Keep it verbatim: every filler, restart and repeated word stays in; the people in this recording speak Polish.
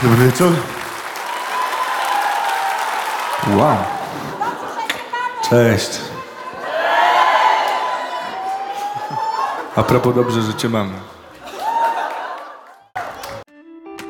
Dobry wieczór. Wow. Cześć. A propos, dobrze, że cię mamy.